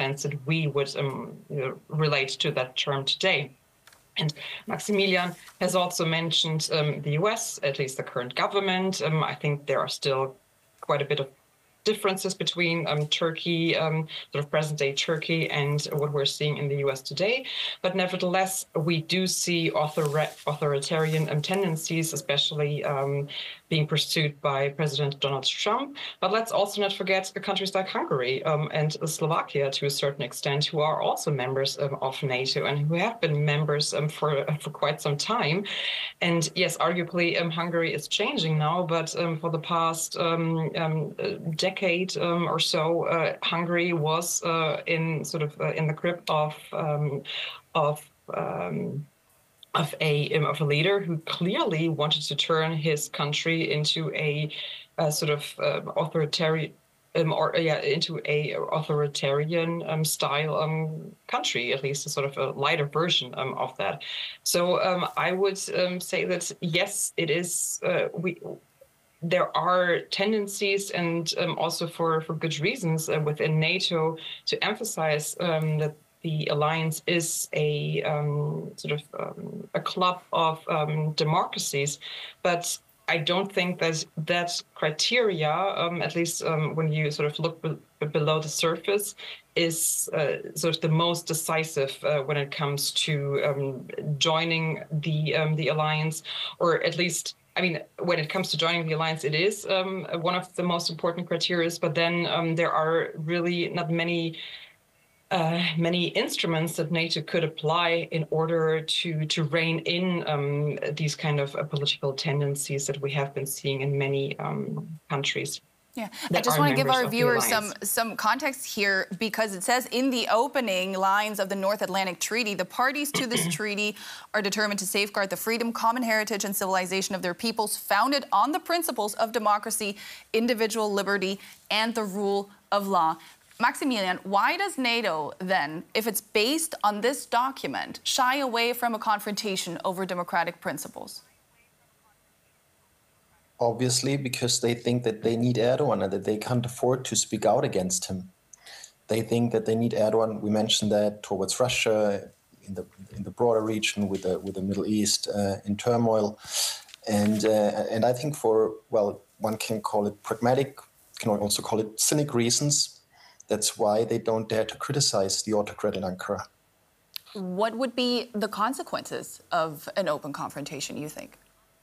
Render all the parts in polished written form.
sense that we would relate to that term today. And Maximilian has also mentioned the US, at least the current government. I think there are still quite a bit of differences between Turkey, sort of present-day Turkey, and what we're seeing in the US today. But nevertheless, we do see authoritarian tendencies, especially being pursued by President Donald Trump. But let's also not forget countries like Hungary and Slovakia, to a certain extent, who are also members of NATO and who have been members for quite some time. And yes, arguably, Hungary is changing now, but for the past decade or so, Hungary was in the grip of a leader who clearly wanted to turn his country into a authoritarian. Into a authoritarian style country, at least a sort of a lighter version of that. So I would say that yes, it is. There are tendencies, and also for good reasons, within NATO to emphasize that the alliance is a a club of democracies, but I don't think that criteria, at least when you sort of look below the surface, is sort of the most decisive when it comes to joining the alliance, or at least, I mean, when it comes to joining the alliance, it is one of the most important criteria. But then there are really not many instruments that NATO could apply in order to rein in these kind of political tendencies that we have been seeing in many countries. Yeah, I just want to give our viewers some context here, because it says in the opening lines of the North Atlantic Treaty, the parties to this treaty are determined to safeguard the freedom, common heritage and civilization of their peoples, founded on the principles of democracy, individual liberty and the rule of law. Maximilian, why does NATO then, if it's based on this document, shy away from a confrontation over democratic principles? Obviously, because they think that they need Erdogan and that they can't afford to speak out against him. They think that they need Erdogan. We mentioned that towards Russia, in the broader region, with the Middle East in turmoil, and I think one can call it pragmatic, can also call it cynic reasons. That's why they don't dare to criticize the autocrat in Ankara. What would be the consequences of an open confrontation, you think?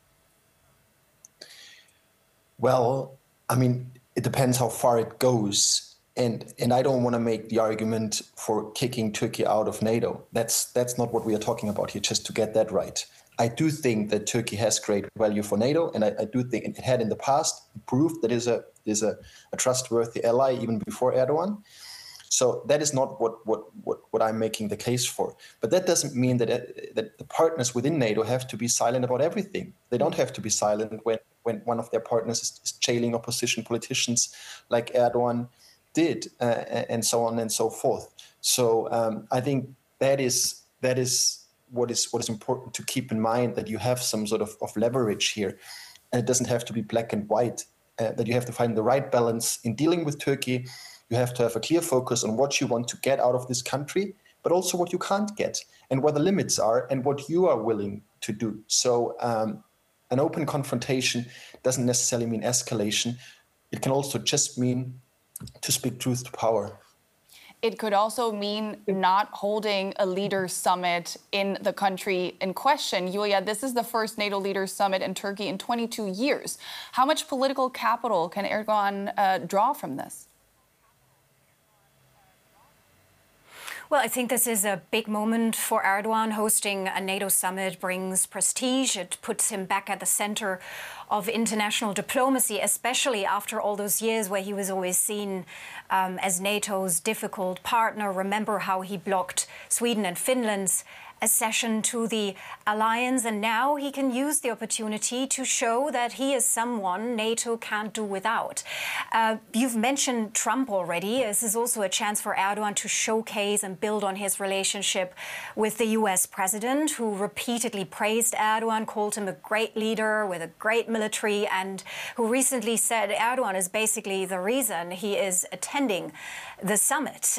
Well, I mean, it depends how far it goes. And I don't want to make the argument for kicking Turkey out of NATO. That's not what we are talking about here, just to get that right. I do think that Turkey has great value for NATO, and I do think it had in the past proved that it is a trustworthy ally even before Erdogan. So that is not what I'm making the case for. But that doesn't mean that the partners within NATO have to be silent about everything. They don't have to be silent when one of their partners is jailing opposition politicians like Erdogan did, and so on and so forth. So I think that is what is important to keep in mind, that you have some sort of leverage here, and it doesn't have to be black and white. That you have to find the right balance in dealing with Turkey. You have to have a clear focus on what you want to get out of this country, but also what you can't get, and where the limits are, and what you are willing to do. So an open confrontation doesn't necessarily mean escalation. It can also just mean to speak truth to power. It could also mean not holding a leaders' summit in the country in question. Julia, this is the first NATO leaders' summit in Turkey in 22 years. How much political capital can Erdogan draw from this? Well, I think this is a big moment for Erdogan. Hosting a NATO summit brings prestige. It puts him back at the center of international diplomacy, especially after all those years where he was always seen as NATO's difficult partner. Remember how he blocked Sweden and Finland's accession to the alliance, and now he can use the opportunity to show that he is someone NATO can't do without. You've mentioned Trump already. This is also a chance for Erdogan to showcase and build on his relationship with the US president, who repeatedly praised Erdogan, called him a great leader with a great military, and who recently said Erdogan is basically the reason he is attending the summit.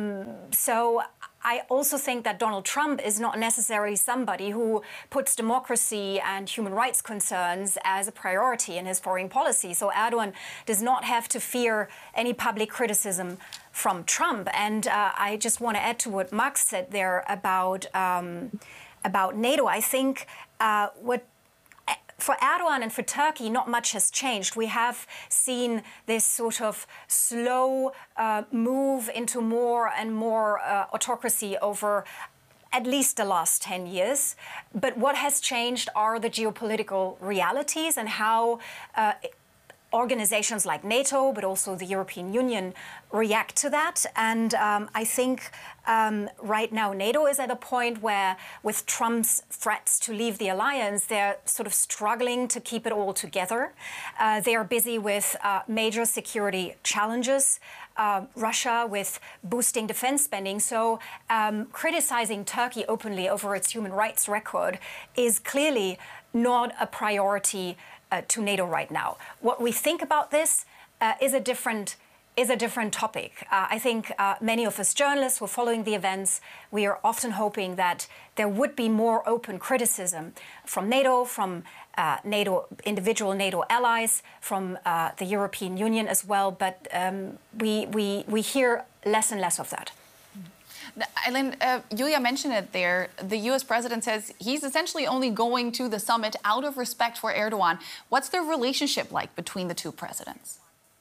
So I also think that Donald Trump is not necessarily somebody who puts democracy and human rights concerns as a priority in his foreign policy. So Erdogan does not have to fear any public criticism from Trump. And I just want to add to what Max said there about NATO. I think for Erdogan and for Turkey, not much has changed. We have seen this sort of slow move into more and more autocracy over at least the last 10 years. But what has changed are the geopolitical realities and how organizations like NATO, but also the European Union, react to that. And I think right now NATO is at a point where, with Trump's threats to leave the alliance, they're sort of struggling to keep it all together. They are busy with major security challenges, Russia with boosting defense spending. So criticizing Turkey openly over its human rights record is clearly not a priority to NATO right now. What we think about this is a different topic. I think many of us journalists who are following the events, we are often hoping that there would be more open criticism from NATO, from individual NATO allies, from the European Union as well. But we hear less and less of that. Eileen, Julia mentioned it there. The U.S. president says he's essentially only going to the summit out of respect for Erdogan. What's the relationship like between the two presidents?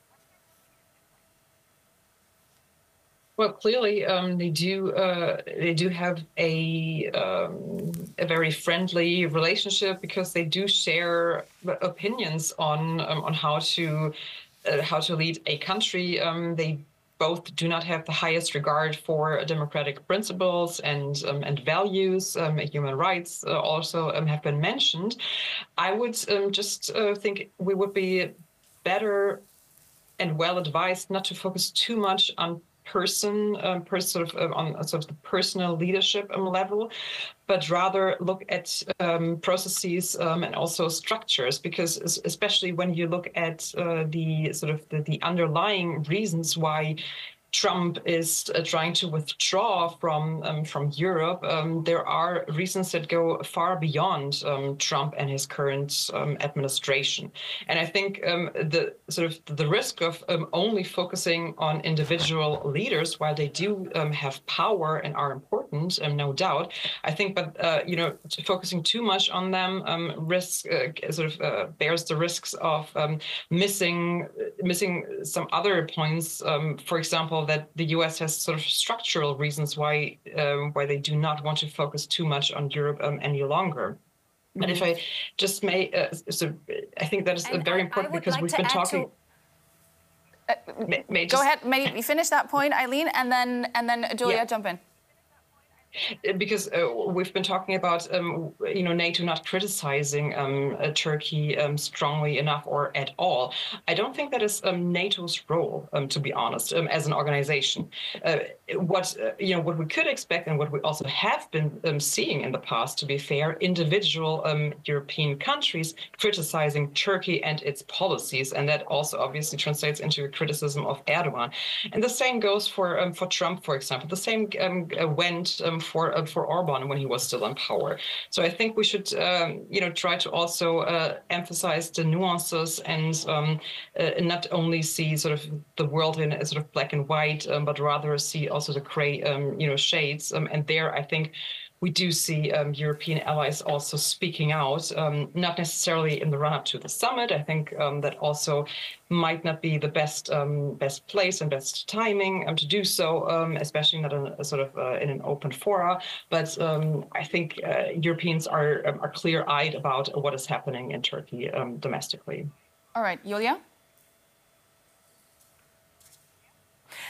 Well, clearly they do have a very friendly relationship, because they do share opinions on how to lead a country. They both do not have the highest regard for democratic principles and values. Human rights also have been mentioned. I would just think we would be better and well advised not to focus too much on on the personal leadership level, but rather look at processes and also structures, because especially when you look at the underlying reasons why Trump is trying to withdraw from Europe, there are reasons that go far beyond Trump and his current administration. And I think the risk of only focusing on individual leaders, while they do have power and are important, no doubt, I think, but focusing too much on them bears the risks of missing some other points. For example, that the U.S. has sort of structural reasons why they do not want to focus too much on Europe any longer. Mm-hmm. And if I just may, I think that is very important, because we've been talking. Go ahead, maybe finish that point, Eileen, and then Julia, jump in. Because we've been talking about NATO not criticizing Turkey strongly enough or at all. I don't think that is NATO's role, to be honest, as an organization. What we could expect, and what we also have been seeing in the past, to be fair, individual European countries criticizing Turkey and its policies, and that also obviously translates into a criticism of Erdogan. And the same goes for Trump, for example. The same went for Orban when he was still in power. So I think we should, try to also emphasize the nuances and not only see sort of the world in sort of black and white, but rather see also the gray, shades. And there, I think we do see European allies also speaking out, not necessarily in the run-up to the summit. I think that also might not be the best place and best timing to do so, especially not in in an open fora. But I think Europeans are clear-eyed about what is happening in Turkey domestically. All right, Julia?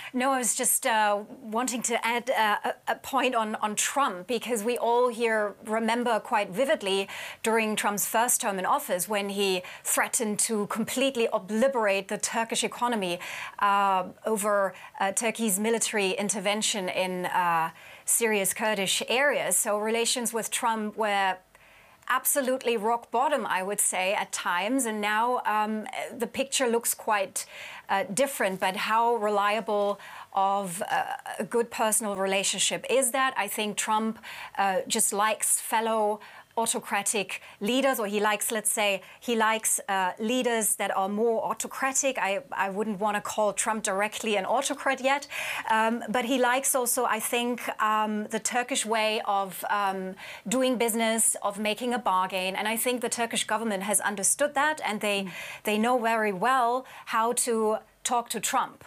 No, I was just wanting to add a point on Trump, because we all here remember quite vividly during Trump's first term in office when he threatened to completely obliterate the Turkish economy over Turkey's military intervention in Syria's Kurdish areas. So relations with Trump were absolutely rock bottom, I would say, at times. And now the picture looks quite different. But how reliable of a good personal relationship is that? I think Trump just likes fellow autocratic leaders, or he likes, let's say, leaders that are more autocratic. I wouldn't want to call Trump directly an autocrat yet, but he likes also, I think, the Turkish way of doing business, of making a bargain. And I think the Turkish government has understood that, and they know very well how to talk to Trump.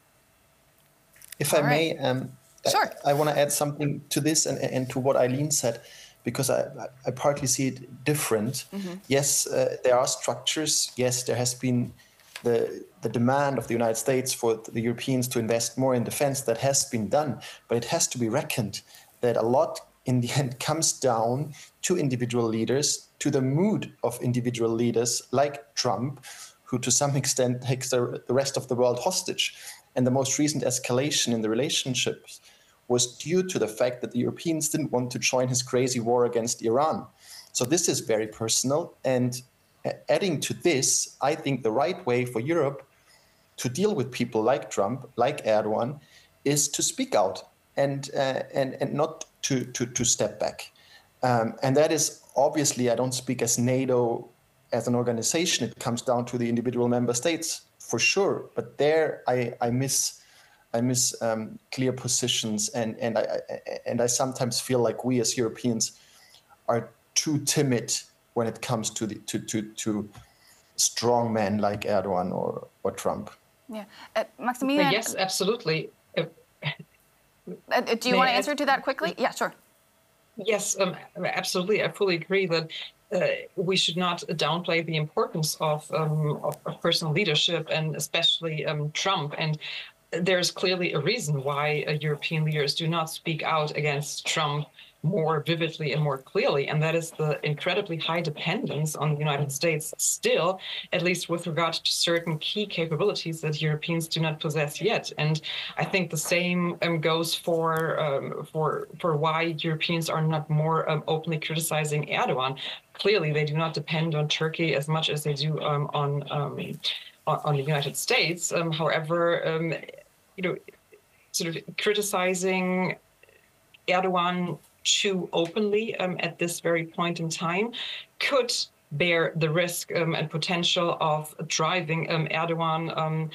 If I may, sure. I want to add something to this and to what Eileen said, because I partly see it different. Mm-hmm. Yes, there are structures. Yes, there has been the demand of the United States for the Europeans to invest more in defense. That has been done, but it has to be reckoned that a lot in the end comes down to individual leaders, to the mood of individual leaders like Trump, who to some extent takes the rest of the world hostage. And the most recent escalation in the relationships was due to the fact that the Europeans didn't want to join his crazy war against Iran. So this is very personal. And adding to this, I think the right way for Europe to deal with people like Trump, like Erdogan, is to speak out and not to step back. And that is obviously, I don't speak as NATO as an organization. It comes down to the individual member states for sure. But there I miss clear positions, and I sometimes feel like we as Europeans are too timid when it comes to strong men like Erdogan or Trump. Yeah, Maximilian. Yes, absolutely. Do you want to answer to that quickly? Yeah, sure. Yes, absolutely. I fully agree that we should not downplay the importance of personal leadership, and especially Trump. And there's clearly a reason why European leaders do not speak out against Trump more vividly and more clearly, and that is the incredibly high dependence on the United States still, at least with regard to certain key capabilities that Europeans do not possess yet. And I think the same goes for why Europeans are not more openly criticizing Erdogan. Clearly, they do not depend on Turkey as much as they do on the United States. However, sort of criticizing Erdogan too openly at this very point in time could bear the risk and potential of driving Erdogan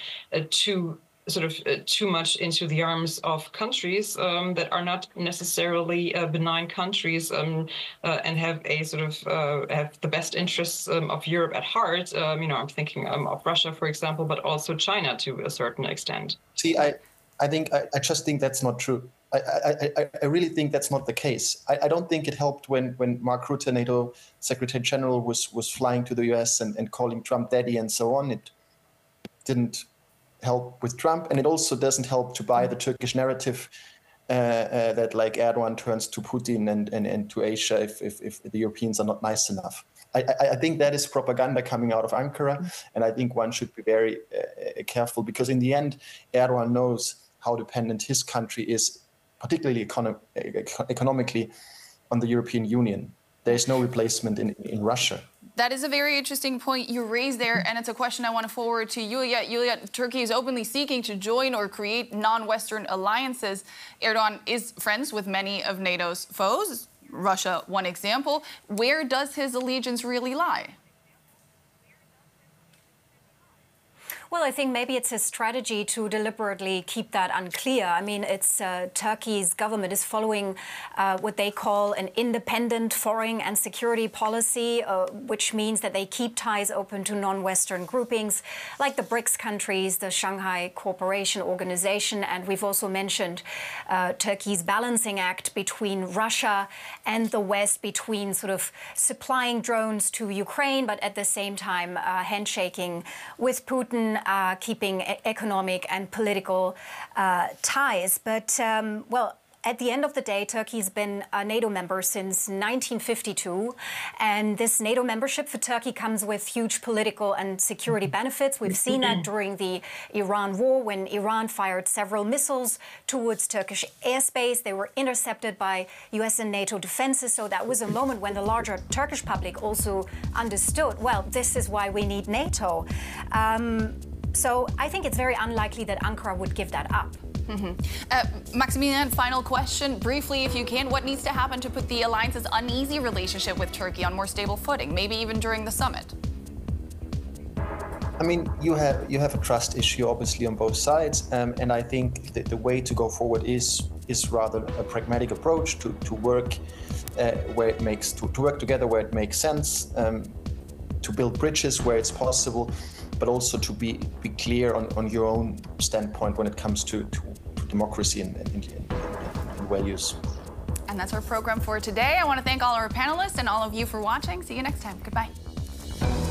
too much into the arms of countries that are not necessarily benign countries and have a have the best interests of Europe at heart. I'm thinking of Russia, for example, but also China to a certain extent. See, I just think that's not true. I really think that's not the case. I don't think it helped when Mark Rutte, NATO Secretary General, was flying to the US and calling Trump daddy and so on. It didn't help with Trump, and it also doesn't help to buy the Turkish narrative that like Erdogan turns to Putin and to Asia if the Europeans are not nice enough. I think that is propaganda coming out of Ankara, and I think one should be very careful, because in the end, Erdogan knows how dependent his country is, particularly economically, on the European Union. There is no replacement in Russia. That is a very interesting point you raised there, and it's a question I want to forward to Yulia. Yulia, Turkey is openly seeking to join or create non-Western alliances. Erdogan is friends with many of NATO's foes, Russia one example. Where does his allegiance really lie? Well, I think maybe it's a strategy to deliberately keep that unclear. I mean, it's Turkey's government is following what they call an independent foreign and security policy, which means that they keep ties open to non-Western groupings like the BRICS countries, the Shanghai Cooperation Organization. And we've also mentioned Turkey's balancing act between Russia and the West, between sort of supplying drones to Ukraine, but at the same time handshaking with Putin, keeping economic and political ties. But, well, at the end of the day, Turkey's been a NATO member since 1952, and this NATO membership for Turkey comes with huge political and security benefits. We've seen that during the Iran war, when Iran fired several missiles towards Turkish airspace. They were intercepted by US and NATO defenses, so that was a moment when the larger Turkish public also understood, well, this is why we need NATO. So I think it's very unlikely that Ankara would give that up. Maximilian, final question, briefly if you can. What needs to happen to put the alliance's uneasy relationship with Turkey on more stable footing, maybe even during the summit? I mean, you have a trust issue, obviously, on both sides, and I think that the way to go forward is rather a pragmatic approach to work where it makes to work together where it makes sense, to build bridges where it's possible, but also to be clear on your own standpoint when it comes to democracy and values. And that's our program for today. I want to thank all our panelists and all of you for watching. See you next time. Goodbye.